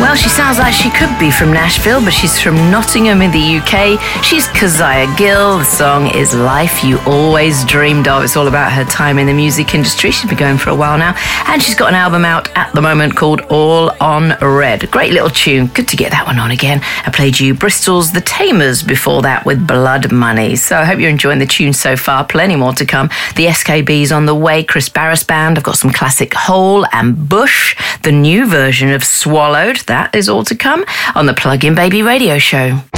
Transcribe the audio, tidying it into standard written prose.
Well, she sounds like she could be from Nashville, but she's from Nottingham in the UK. She's Keziah Gill. The song is Life You Always Dreamed Of. It's all about her time in the music industry. She's been going for a while now. And she's got an album out at the moment called All on Red. Great little tune. Good to get that one on again. I played you Bristol's The Tamers before that with Blood Money. So I hope you're enjoying the tune so far. Plenty more to come. The SKB's on the way. Chris Barris Band. I've got some classic Hole and Bush. The new version of Swallowed. That is all to come on the Plug In Baby Radio Show.